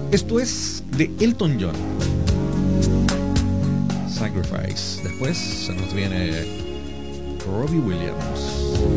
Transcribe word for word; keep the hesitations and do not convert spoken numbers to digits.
Esto es de Elton John, Sacrifice. Después se nos viene Robbie Williams.